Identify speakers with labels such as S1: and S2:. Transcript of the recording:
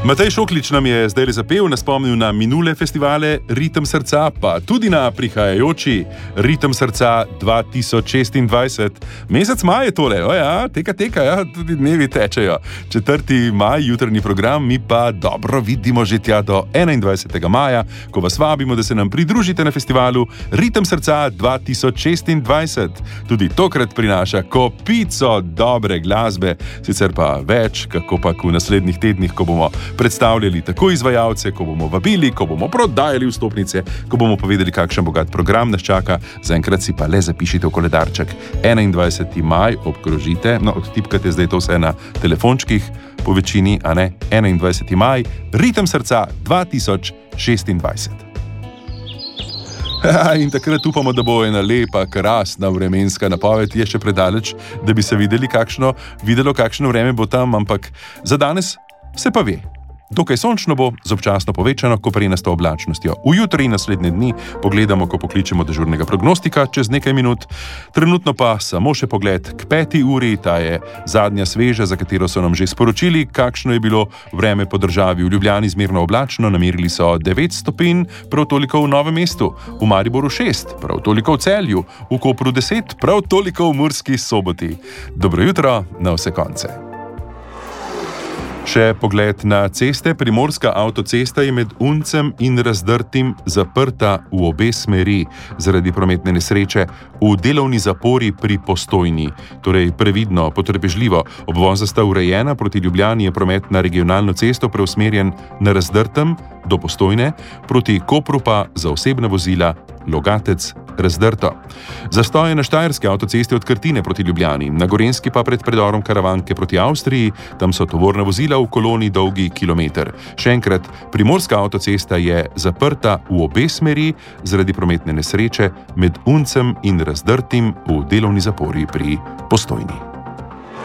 S1: Matej Šoklič nam je zdaj zapel, nas spomnil na minule festivale Ritem srca, pa tudi na prihajajoči Ritem srca 2026. Mesec maj je tole, teka, ja, tudi dnevi tečejo. 4. maj, jutrni program, mi pa dobro vidimo že tja do 21. maja, ko vas vabimo, da se nam pridružite na festivalu Ritem srca 2026. Tudi tokrat prinaša kopico dobre glasbe, sicer pa več, kako pa v naslednjih tednih, ko bomo predstavljali tako izvajalce, ko bomo vabili, ko bomo prodajali vstopnice, ko bomo povedali, kakšen bogat program nas čaka. Zaenkrat si pa le zapišite v koledarček 21. maj, obkrožite, odtipkate zdaj to vse na telefončkih, po večini, 21. maj, Ritem srca 2026. In takrat upamo, da bo ena lepa, krasna vremenska napoved, je še predaleč, da bi se videlo, kakšno vreme bo tam, ampak za danes se pa ve. Dokaj sončno bo, z občasno povečano koprenasto oblačnostjo. V jutri in naslednje dni pogledamo, ko pokličemo dežurnega prognostika čez nekaj minut. Trenutno pa samo še pogled k 5. uri, ta je zadnja sveža, za katero so nam že sporočili, kakšno je bilo vreme po državi. V Ljubljani zmerno oblačno, namerili so 9 stopinj, prav toliko v Novem mestu, v Mariboru 6, prav toliko v Celju, v Kopru 10, prav toliko v Murski Soboti. Dobro jutro na vse konce. Še pogled na ceste. Primorska avtocesta je med Uncem in Razdrtim zaprta v obe smeri zaradi prometne nesreče v delovni zapori pri Postojni. Torej previdno, potrpežljivo. Obvoza sta urejena, proti Ljubljani je promet na regionalno cesto preusmerjen na Razdrtem do Postojne, proti Kopru pa za osebna vozila Logatec Razdrto. Zastoj je na štajerski avtocesti od Krtine proti Ljubljani, na Gorenjski pa pred predorom Karavanke proti Avstriji, tam so tovorna vozila v koloni dolgi kilometer. Še enkrat, Primorska avtocesta je zaprta v obe smeri zaradi prometne nesreče med Uncem in Razdrtim v delovni zapori pri Postojni.